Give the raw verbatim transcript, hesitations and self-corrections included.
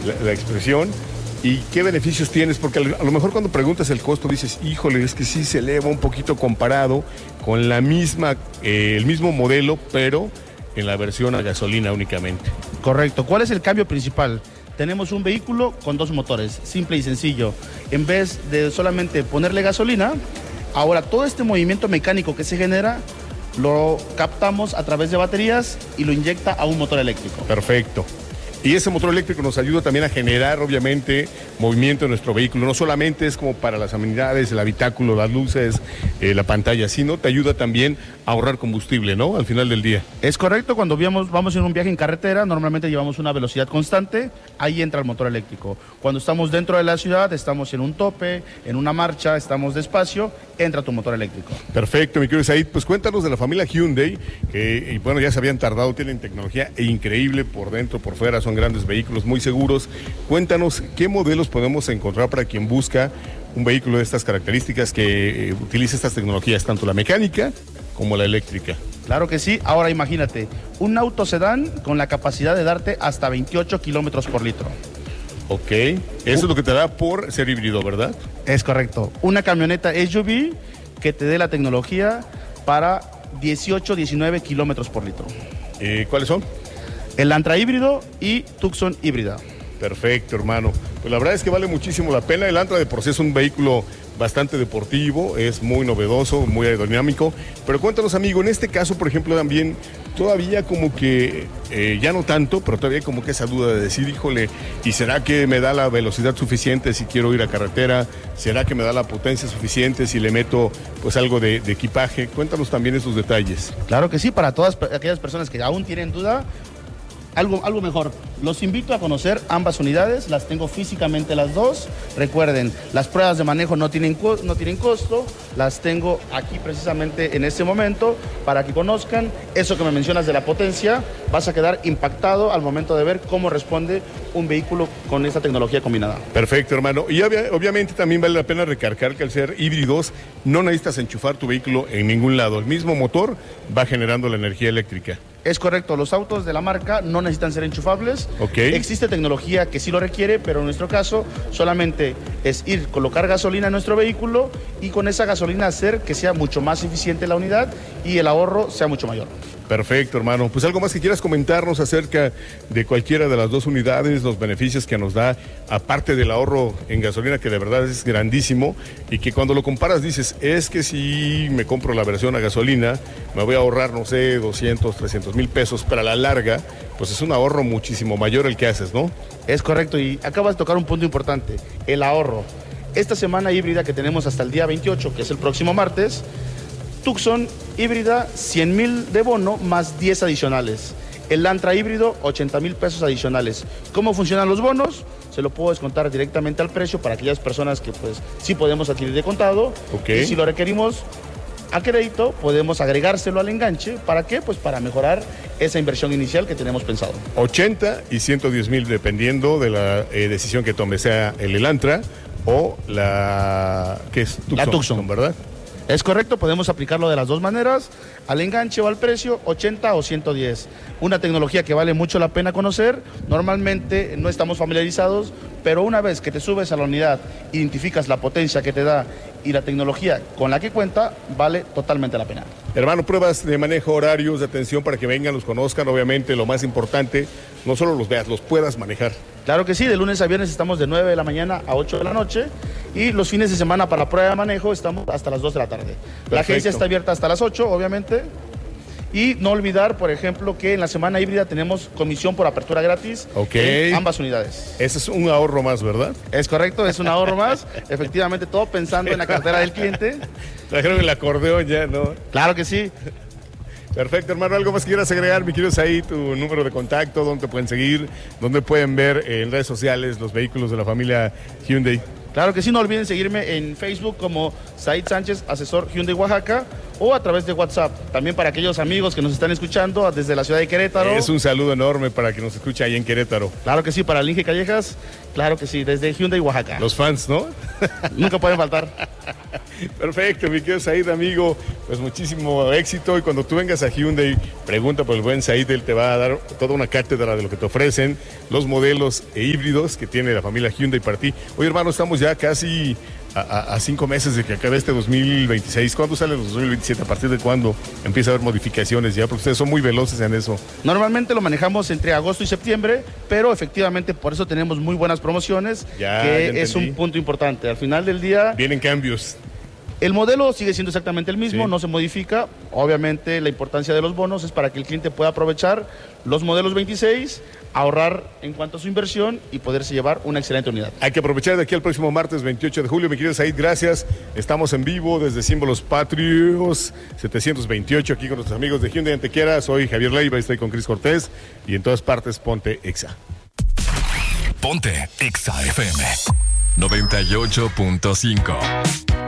la, la expresión. ¿Y qué beneficios tienes? Porque a lo mejor cuando preguntas el costo dices, híjole, es que sí se eleva un poquito comparado con la misma, eh, el mismo modelo, pero en la versión a gasolina únicamente. Correcto. ¿Cuál es el cambio principal? Tenemos un vehículo con dos motores, simple y sencillo. En vez de solamente ponerle gasolina, ahora todo este movimiento mecánico que se genera lo captamos a través de baterías y lo inyecta a un motor eléctrico. Perfecto. Y ese motor eléctrico nos ayuda también a generar, obviamente, movimiento en nuestro vehículo. No solamente es como para las amenidades, el habitáculo, las luces, eh, la pantalla, sino te ayuda también a ahorrar combustible, ¿no? Al final del día. Es correcto, cuando vamos, vamos en un viaje en carretera, normalmente llevamos una velocidad constante, ahí entra el motor eléctrico. Cuando estamos dentro de la ciudad, estamos en un tope, en una marcha, estamos despacio, entra tu motor eléctrico. Perfecto, mi querido Said. Pues cuéntanos de la familia Hyundai, que, y bueno, ya se habían tardado, tienen tecnología increíble por dentro, por fuera, son grandes vehículos muy seguros. Cuéntanos qué modelos podemos encontrar para quien busca un vehículo de estas características que eh, utilice estas tecnologías, tanto la mecánica como la eléctrica. Claro que sí. Ahora imagínate, un auto sedán con la capacidad de darte hasta veintiocho kilómetros por litro. Ok, eso uh. es lo que te da por ser híbrido, ¿verdad? Es correcto. Una camioneta S U V que te dé la tecnología para dieciocho, diecinueve kilómetros por litro. Eh, ¿Cuáles son? El Elantra híbrido y Tucson híbrida. Perfecto, hermano. Pues la verdad es que vale muchísimo la pena. El Elantra de por sí es un vehículo bastante deportivo, es muy novedoso, muy aerodinámico. Pero cuéntanos, amigo, en este caso, por ejemplo, también todavía como que, eh, ya no tanto, pero todavía como que esa duda de decir, híjole, ¿y será que me da la velocidad suficiente si quiero ir a carretera? ¿Será que me da la potencia suficiente si le meto pues algo de, de equipaje? Cuéntanos también esos detalles. Claro que sí, para todas aquellas personas que aún tienen duda, Algo, algo mejor. Los invito a conocer ambas unidades, las tengo físicamente las dos. Recuerden, las pruebas de manejo no tienen, no tienen costo, las tengo aquí precisamente en este momento para que conozcan eso que me mencionas de la potencia. Vas a quedar impactado al momento de ver cómo responde un vehículo con esta tecnología combinada. Perfecto, hermano. Y obvia, obviamente también vale la pena recargar que al ser híbridos no necesitas enchufar tu vehículo en ningún lado. El mismo motor va generando la energía eléctrica. Es correcto, los autos de la marca no necesitan ser enchufables. Okay. Existe tecnología que sí lo requiere, pero en nuestro caso solamente es ir, colocar gasolina en nuestro vehículo y con esa gasolina hacer que sea mucho más eficiente la unidad y el ahorro sea mucho mayor. Perfecto, hermano. Pues algo más que quieras comentarnos acerca de cualquiera de las dos unidades, los beneficios que nos da, aparte del ahorro en gasolina, que de verdad es grandísimo, y que cuando lo comparas dices, es que si me compro la versión a gasolina, me voy a ahorrar, no sé, doscientos, trescientos mil pesos, pero a la larga, pues es un ahorro muchísimo mayor el que haces, ¿no? Es correcto, y acabas de tocar un punto importante, el ahorro. Esta semana híbrida que tenemos hasta el día veintiocho, que es el próximo martes, Tucson híbrida, cien mil de bono más diez adicionales. El Elantra híbrido, ochenta mil pesos adicionales. ¿Cómo funcionan los bonos? Se lo puedo descontar directamente al precio para aquellas personas que pues sí podemos adquirir de contado. Okay. Y si lo requerimos a crédito, podemos agregárselo al enganche. ¿Para qué? Pues para mejorar esa inversión inicial que tenemos pensado. ochenta y ciento diez mil dependiendo de la eh, decisión que tome, sea el Elantra o la... ¿qué es? Tucson, la Tucson, ¿verdad? Es correcto, podemos aplicarlo de las dos maneras, al enganche o al precio, ochenta o ciento diez. Una tecnología que vale mucho la pena conocer, normalmente no estamos familiarizados, pero una vez que te subes a la unidad, identificas la potencia que te da y la tecnología con la que cuenta, vale totalmente la pena. Hermano, pruebas de manejo, horarios de atención para que vengan, los conozcan, obviamente lo más importante, no solo los veas, los puedas manejar. Claro que sí, de lunes a viernes estamos de nueve de la mañana a ocho de la noche y los fines de semana para prueba de manejo estamos hasta las dos de la tarde. Perfecto. La agencia está abierta hasta las ocho, obviamente. Y no olvidar, por ejemplo, que en la semana híbrida tenemos comisión por apertura gratis okay. en ambas unidades. Ese es un ahorro más, ¿verdad? Es correcto, es un ahorro más. Efectivamente, todo pensando en la cartera del cliente. Trajeron el acordeón ya, ¿no? Claro que sí. Perfecto, hermano. ¿Algo más que quieras agregar? Mi querido ahí tu número de contacto, dónde te pueden seguir, dónde pueden ver eh, en redes sociales los vehículos de la familia Hyundai. Claro que sí, no olviden seguirme en Facebook como Said Sánchez, asesor Hyundai Oaxaca, o a través de WhatsApp. También para aquellos amigos que nos están escuchando desde la ciudad de Querétaro. Es un saludo enorme para que nos escuche ahí en Querétaro. Claro que sí, para el Inge Callejas, claro que sí, desde Hyundai, Oaxaca. Los fans, ¿no? Nunca pueden faltar. Perfecto, mi querido Said, amigo, pues muchísimo éxito, y cuando tú vengas a Hyundai, pregunta por el buen Said, él te va a dar toda una cátedra de lo que te ofrecen, los modelos e híbridos que tiene la familia Hyundai para ti. Oye, hermano, estamos ya casi a, a, a cinco meses de que acabe este dos mil veintiséis. ¿Cuándo sale el dos mil veintisiete? ¿A partir de cuándo empieza a haber modificaciones ya? Porque ustedes son muy veloces en eso. Normalmente lo manejamos entre agosto y septiembre, pero efectivamente por eso tenemos muy buenas promociones, ya, que ya es un punto importante. Al final del día... Vienen cambios. El modelo sigue siendo exactamente el mismo, sí. no se modifica. Obviamente la importancia de los bonos es para que el cliente pueda aprovechar los modelos veintiséis, ahorrar en cuanto a su inversión y poderse llevar una excelente unidad. Hay que aprovechar de aquí al próximo martes veintiocho de julio. Mi querido Said, gracias. Estamos en vivo desde Símbolos Patrios setecientos veintiocho, aquí con nuestros amigos de Hyundai Antequera. Soy Javier Leiva, estoy con Cris Cortés, y en todas partes ponte Exa. Ponte Exa F M noventa y ocho punto cinco.